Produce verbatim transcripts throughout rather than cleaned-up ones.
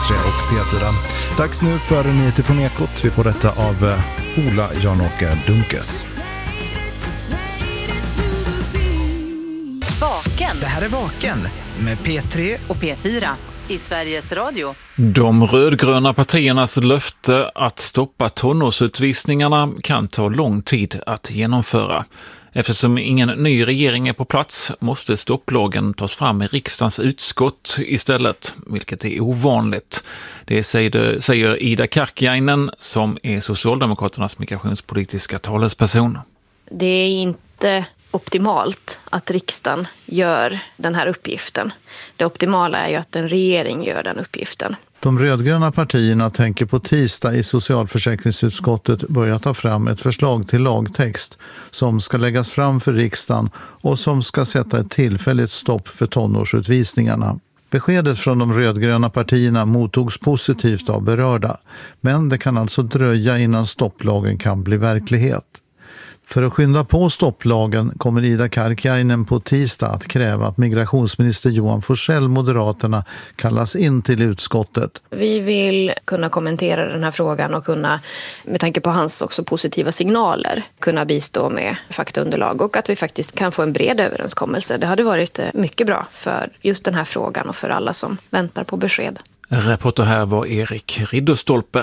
tre och P fyra. Dags nu för nyheter från Ekot. Vi får detta av Ola Jan-Åke Dunkes. Vaken. Det här är Vaken med P tre och P fyra i Sveriges Radio. De rödgröna partiernas löfte att stoppa tonårsutvisningarna kan ta lång tid att genomföra. Eftersom ingen ny regering är på plats måste stopplagen tas fram i riksdagens utskott istället, vilket är ovanligt. Det säger, säger Ida Karkiainen som är Socialdemokraternas migrationspolitiska talesperson. Det är inte optimalt att riksdagen gör den här uppgiften. Det optimala är ju att en regering gör den uppgiften. De rödgröna partierna tänker på tisdag i socialförsäkringsutskottet börja ta fram ett förslag till lagtext som ska läggas fram för riksdagen och som ska sätta ett tillfälligt stopp för tonårsutvisningarna. Beskedet från de rödgröna partierna mottogs positivt av berörda, men det kan alltså dröja innan stopplagen kan bli verklighet. För att skynda på stopplagen kommer Ida Karkiainen på tisdag att kräva att migrationsminister Johan Forssell, Moderaterna, kallas in till utskottet. Vi vill kunna kommentera den här frågan och kunna, med tanke på hans också positiva signaler, kunna bistå med faktaunderlag och att vi faktiskt kan få en bred överenskommelse. Det hade varit mycket bra för just den här frågan och för alla som väntar på besked. Reporter här var Erik Ridderstolpe.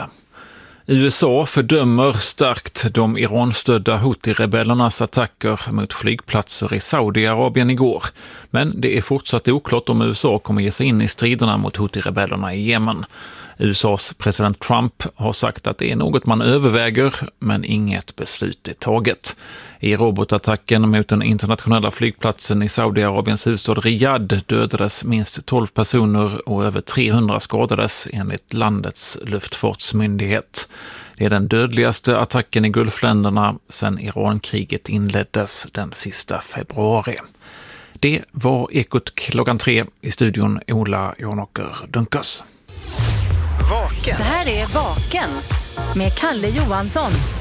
U S A fördömer starkt de Iran-stödda Houthi-rebellernas attacker mot flygplatser i Saudiarabien igår. Men det är fortsatt oklart om U S A kommer ge sig in i striderna mot Houthi-rebellerna i Jemen. U S A:s president Trump har sagt att det är något man överväger, men inget beslut är taget. I robotattacken mot den internationella flygplatsen i Saudiarabiens huvudstad Riyadh dödades minst tolv personer och över trehundra skadades enligt landets luftfartsmyndighet. Det är den dödligaste attacken i Gulfländerna sedan Irankriget inleddes den sista februari. Det var Ekot klockan tre, i studion Ola Jan-Åke Dunkes. Vaken. Det här är Vaken med Kalle Johansson.